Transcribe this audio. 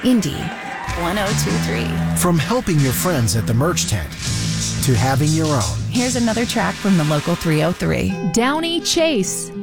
Indy 1023. From helping your friends at the merch tent to having your own. Here's another track from the local 303. Downey Chase.